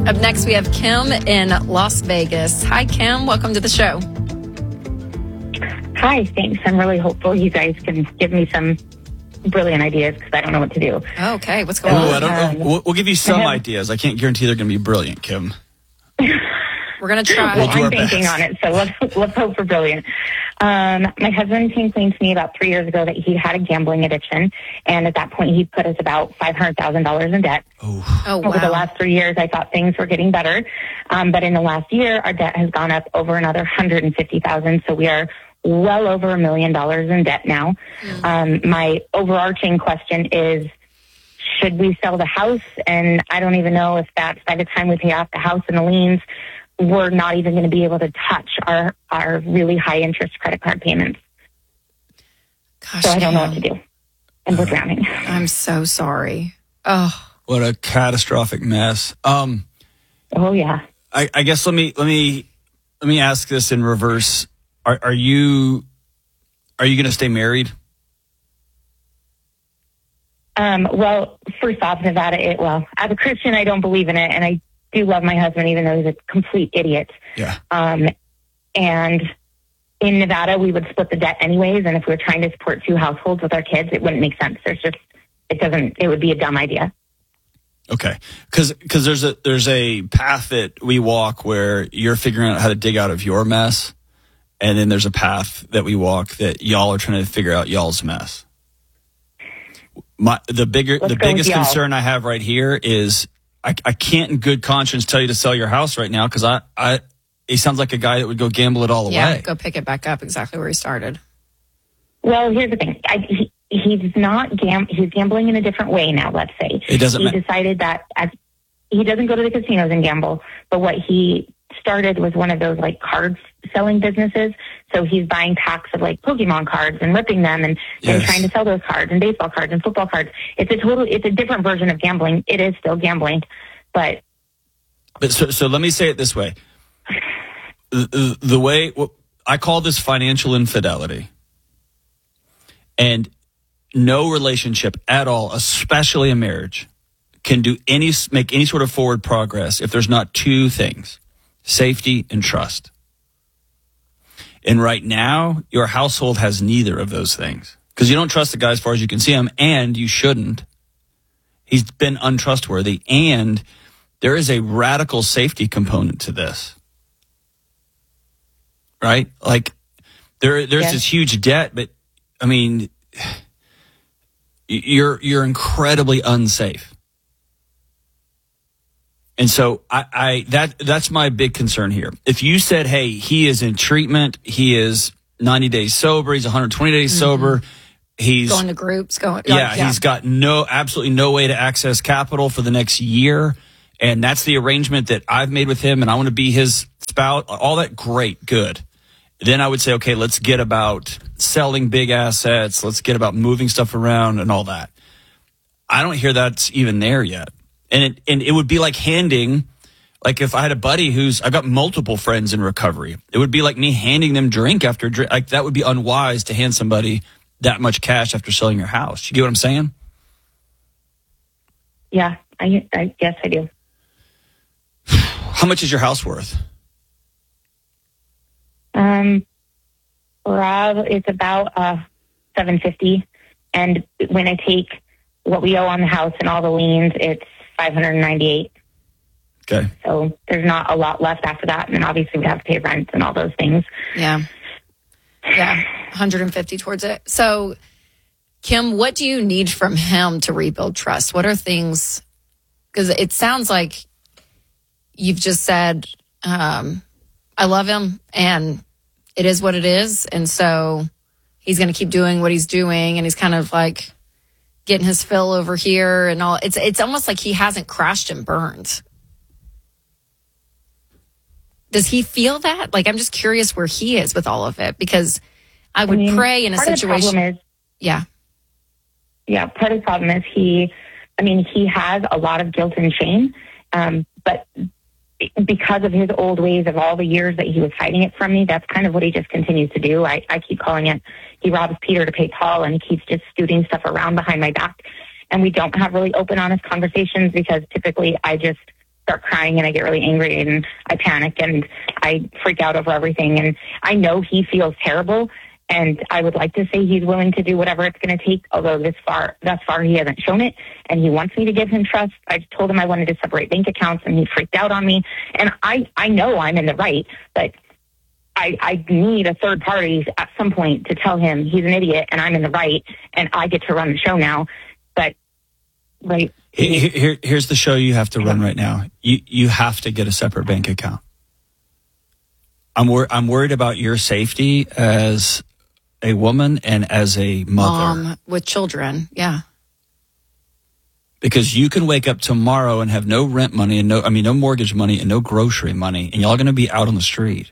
Up next, we have Kim in Las Vegas. Hi, Kim. Welcome to the show. Hi, thanks. I'm really hopeful you guys can give me some brilliant ideas because I don't know what to do. Okay, what's going on? I don't know. We'll give you some ideas. I can't guarantee they're going to be brilliant, Kim. We're going to try. Well, I'm banking on it, so let's hope for brilliant. My husband came clean to me about 3 years ago that he had a gambling addiction, and at that point, he put us about $500,000 in debt. Oh, wow. Over the last 3 years, I thought things were getting better, but in the last year, our debt has gone up over another $150,000, so we are well over $1 million in debt now. My overarching question is, should we sell the house? And I don't even know if that's by the time we pay off the house and the liens, we're not even going to be able to touch our really high interest credit card payments. Gosh, so I don't know what to do. And we're drowning. I'm so sorry. Oh, what a catastrophic mess. Oh yeah. I guess let me ask this in reverse. Are you going to stay married? Well, first off, Nevada, as a Christian, I don't believe in it, and I do love my husband, even though he's a complete idiot. Yeah. And in Nevada, we would split the debt anyways, and if we were trying to support two households with our kids, it wouldn't make sense. It would be a dumb idea. Okay. Because there's a path that we walk where you're figuring out how to dig out of your mess, and then there's a path that we walk that y'all are trying to figure out y'all's mess. The biggest concern I have right here is I can't in good conscience tell you to sell your house right now because he sounds like a guy that would go gamble it all away. Yeah, go pick it back up exactly where he started. Well, here's the thing. He's not he's gambling in a different way now, let's say. He decided that he doesn't go to the casinos and gamble, but what he started was one of those like cards selling businesses. So he's buying packs of like Pokemon cards and ripping them and then trying to sell those cards and baseball cards and football cards. It's a different version of gambling. It is still gambling, but so let me say it this way. The way I call this financial infidelity, and no relationship at all, especially a marriage, can make any sort of forward progress if there's not two things: safety and trust. And right now, your household has neither of those things because you don't trust the guy as far as you can see him, and you shouldn't. He's been untrustworthy, and there is a radical safety component to this, right? Like there's this huge debt, but I mean, you're incredibly unsafe. And so that's my big concern here. If you said, hey, he is in treatment, he is 90 days sober, he's 120 days sober, he's going to groups, he's got absolutely no way to access capital for the next year, and that's the arrangement that I've made with him, and I want to be his spouse, all that, great, good. Then I would say, okay, let's get about selling big assets, let's get about moving stuff around and all that. I don't hear that's even there yet. And it would be like like if I had a buddy I've got multiple friends in recovery, it would be like me handing them drink after drink. Like that would be unwise to hand somebody that much cash after selling your house. You get what I'm saying? Yeah, I guess I do. How much is your house worth? It's about $750, and when I take what we owe on the house and all the liens, it's $598. Okay. So there's not a lot left after that, and then obviously we have to pay rent and all those things. Yeah, 150 towards it. So, Kim, what do you need from him to rebuild trust? What are things? Because it sounds like you've just said, I love him, and it is what it is, and so he's going to keep doing what he's doing, and he's kind of like getting his fill over here and all. It's almost like he hasn't crashed and burned. Does he feel that? Like, I'm just curious where he is with all of it, because I would pray in a situation. Yeah, part of the problem is he has a lot of guilt and shame, but because of his old ways of all the years that he was hiding it from me, that's kind of what he just continues to do. I keep calling it, he robs Peter to pay Paul, and he keeps just scooting stuff around behind my back. And we don't have really open, honest conversations because typically I start crying and I get really angry and I panic and I freak out over everything. And I know he feels terrible. And I would like to say he's willing to do whatever it's going to take, although thus far he hasn't shown it. And he wants me to give him trust. I told him I wanted to separate bank accounts and he freaked out on me. And I know I'm in the right, but I need a third party at some point to tell him he's an idiot and I'm in the right and I get to run the show now. But right. Here's the show you have to run right now. You have to get a separate bank account. I'm worried about your safety as a woman and as a mother. Mom with children, yeah. Because you can wake up tomorrow and have no rent money and no mortgage money and no grocery money, and y'all going to be out on the street.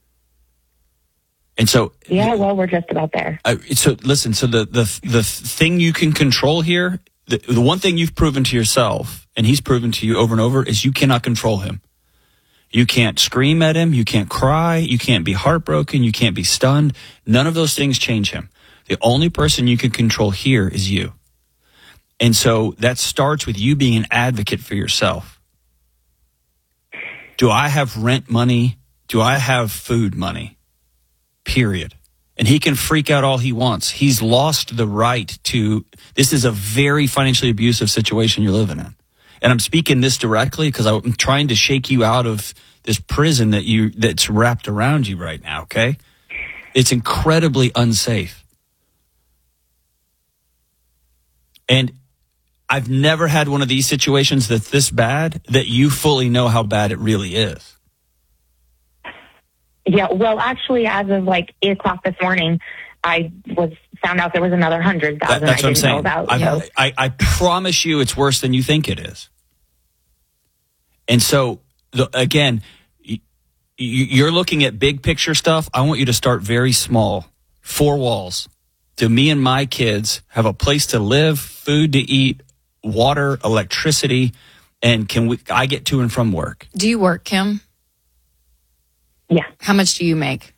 And so, yeah, well, we're just about there. So listen, so the thing you can control here, the one thing you've proven to yourself, and he's proven to you over and over, is you cannot control him. You can't scream at him. You can't cry. You can't be heartbroken. You can't be stunned. None of those things change him. The only person you can control here is you. And so that starts with you being an advocate for yourself. Do I have rent money? Do I have food money? Period. And he can freak out all he wants. He's lost the right to, this is a very financially abusive situation you're living in. And I'm speaking this directly because I'm trying to shake you out of this prison that's wrapped around you right now, okay? It's incredibly unsafe. And I've never had one of these situations that's this bad that you fully know how bad it really is. Yeah, well, actually, as of like 8 o'clock this morning, I found out there was another 100,000 That's what I'm saying. know about. I promise you it's worse than you think it is. And so, again, you're looking at big picture stuff. I want you to start very small. 4 walls. Do me and my kids have a place to live, food to eat, water, electricity, and I get to and from work? Do you work, Kim? Yeah. How much do you make?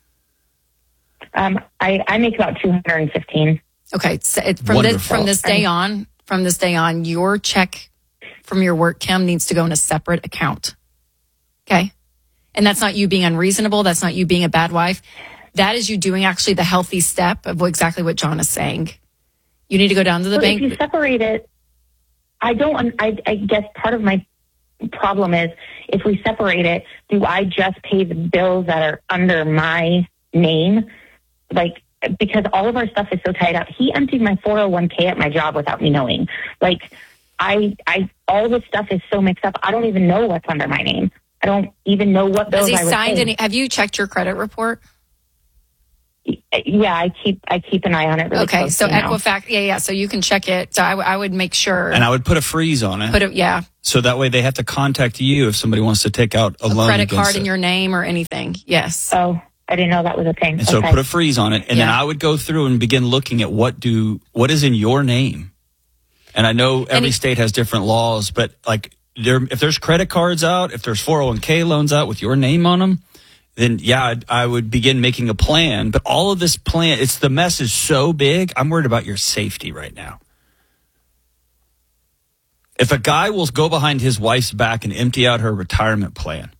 I make about $215. Okay, so from this day on, your check from your work, Kim, needs to go in a separate account. Okay, and that's not you being unreasonable. That's not you being a bad wife. That is you doing actually the healthy step of exactly what John is saying. You need to go down to the bank. If you separate it, I guess part of my problem is if we separate it, do I just pay the bills that are under my name? Like, because all of our stuff is so tied up. He emptied my 401k at my job without me knowing. Like, all this stuff is so mixed up. I don't even know what's under my name. I don't even know what bills Has he I signed pay. any? Have you checked your credit report? Yeah, I keep an eye on it. Really Okay, so now. Equifax, yeah. So you can check it. So I would make sure. And I would put a freeze on it. Yeah. So that way they have to contact you if somebody wants to take out a loan credit against card it. in your name or anything. Yes. Oh, I didn't know that was a thing. And so put a freeze on it, and then I would go through and begin looking at what is in your name. And I know every state has different laws, but like if there's credit cards out, if there's 401k loans out with your name on them, then I would begin making a plan. But all of this plan, the mess is so big, I'm worried about your safety right now. If a guy will go behind his wife's back and empty out her retirement plan,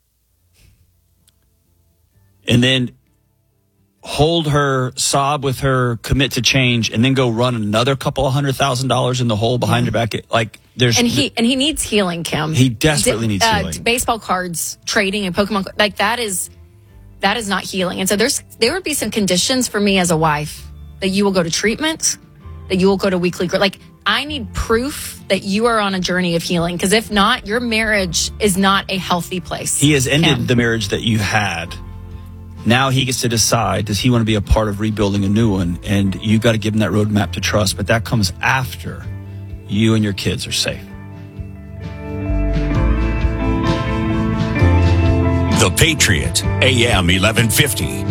and then hold her, sob with her, commit to change, and then go run another couple of $100,000 in the hole behind her back, like there's and he needs healing, Kim. He desperately needs healing. Baseball cards, trading, and Pokemon, like that is not healing. And so there would be some conditions for me as a wife that you will go to treatment, that you will go to weekly. Like I need proof that you are on a journey of healing, because if not, your marriage is not a healthy place. He has ended the marriage that you had. Now he gets to decide, does he want to be a part of rebuilding a new one? And you've got to give him that roadmap to trust. But that comes after you and your kids are safe. The Patriot, AM 1150.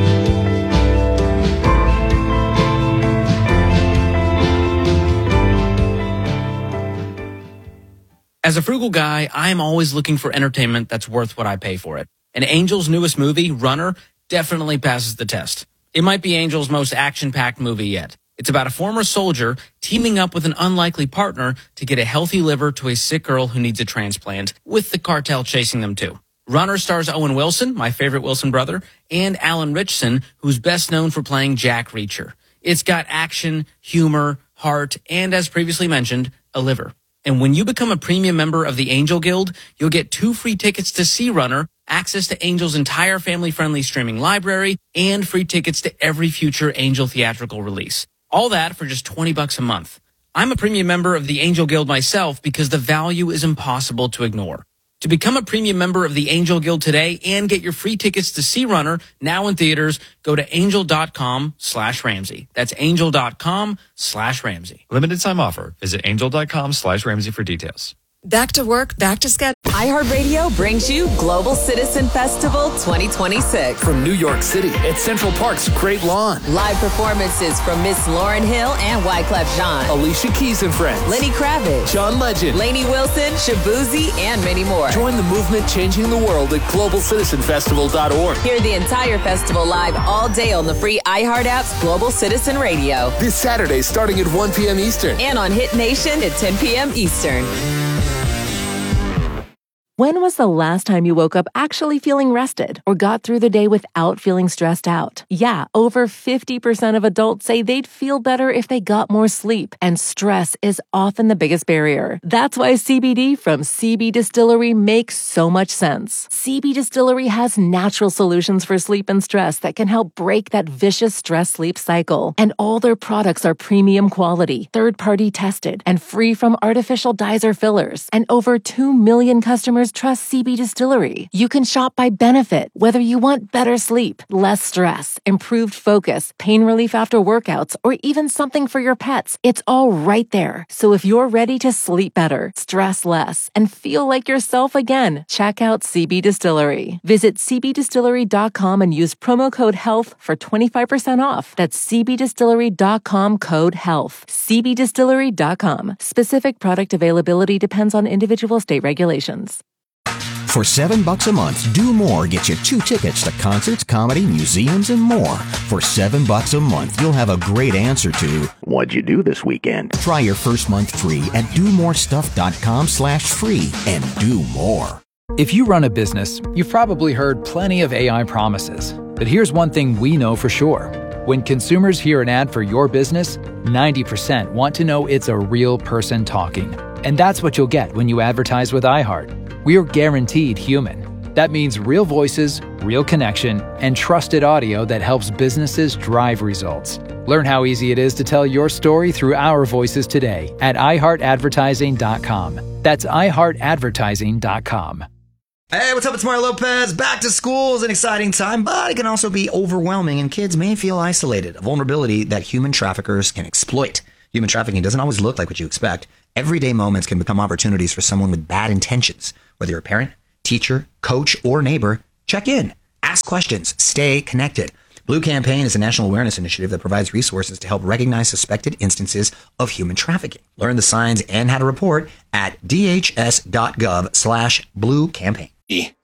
As a frugal guy, I'm always looking for entertainment that's worth what I pay for it. And Angel's newest movie, Runner, definitely passes the test. It might be Angel's most action-packed movie yet. It's about a former soldier teaming up with an unlikely partner to get a healthy liver to a sick girl who needs a transplant, with the cartel chasing them too. Runner stars Owen Wilson, my favorite Wilson brother, and Alan Ritchson, who's best known for playing Jack Reacher. It's got action, humor, heart, and as previously mentioned, a liver. And when you become a premium member of the Angel Guild, you'll get 2 free tickets to see Runner, access to Angel's entire family-friendly streaming library, and free tickets to every future Angel theatrical release. All that for just $20 a month. I'm a premium member of the Angel Guild myself because the value is impossible to ignore. To become a premium member of the Angel Guild today and get your free tickets to see Runner now in theaters, go to angel.com/Ramsey. That's angel.com/Ramsey. Limited time offer. Visit angel.com/Ramsey for details. Back to work, back to schedule. iHeartRadio brings you Global Citizen Festival 2026. From New York City at Central Park's Great Lawn. Live performances from Miss Lauryn Hill and Wyclef Jean. Alicia Keys and Friends. Lenny Kravitz. John Legend. Lainey Wilson, Shabuzi, and many more. Join the movement changing the world at globalcitizenfestival.org. Hear the entire festival live all day on the free iHeart app's Global Citizen Radio. This Saturday starting at 1 p.m. Eastern. And on Hit Nation at 10 p.m. Eastern. When was the last time you woke up actually feeling rested or got through the day without feeling stressed out? Yeah, over 50% of adults say they'd feel better if they got more sleep, and stress is often the biggest barrier. That's why CBD from CB Distillery makes so much sense. CB Distillery has natural solutions for sleep and stress that can help break that vicious stress-sleep cycle. And all their products are premium quality, third-party tested, and free from artificial dyes or fillers. And over 2 million customers trust CB Distillery. You can shop by benefit, whether you want better sleep, less stress, improved focus, pain relief after workouts, or even something for your pets. It's all right there. So if you're ready to sleep better, stress less, and feel like yourself again, check out CB Distillery. Visit cbdistillery.com and use promo code HEALTH for 25% off. That's cbdistillery.com, code HEALTH. cbdistillery.com. Specific product availability depends on individual state regulations. For $7 a month, Do More gets you 2 tickets to concerts, comedy, museums, and more. For $7 a month, you'll have a great answer to, what'd you do this weekend? Try your first month free at domorestuff.com/free and do more. If you run a business, you've probably heard plenty of AI promises. But here's one thing we know for sure. When consumers hear an ad for your business, 90% want to know it's a real person talking. And that's what you'll get when you advertise with iHeart. We are guaranteed human. That means real voices, real connection, and trusted audio that helps businesses drive results. Learn how easy it is to tell your story through our voices today at iHeartAdvertising.com. That's iHeartAdvertising.com. Hey, what's up? It's Mario Lopez. Back to school is an exciting time, but it can also be overwhelming, and kids may feel isolated, a vulnerability that human traffickers can exploit. Human trafficking doesn't always look like what you expect. Everyday moments can become opportunities for someone with bad intentions. Whether you're a parent, teacher, coach, or neighbor, check in, ask questions, stay connected. Blue Campaign is a national awareness initiative that provides resources to help recognize suspected instances of human trafficking. Learn the signs and how to report at dhs.gov/Blue Campaign.